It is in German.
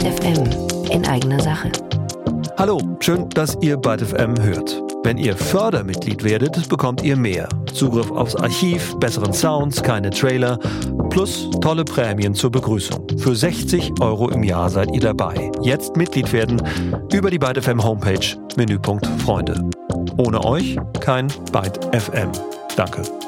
Byte FM in eigener Sache. Hallo, schön, dass ihr Byte FM hört. Wenn ihr Fördermitglied werdet, bekommt ihr mehr. Zugriff aufs Archiv, besseren Sounds, keine Trailer, plus tolle Prämien zur Begrüßung. Für 60 € im Jahr seid ihr dabei. Jetzt Mitglied werden über die Byte FM Homepage, Menüpunkt Freunde. Ohne euch kein Byte FM. Danke.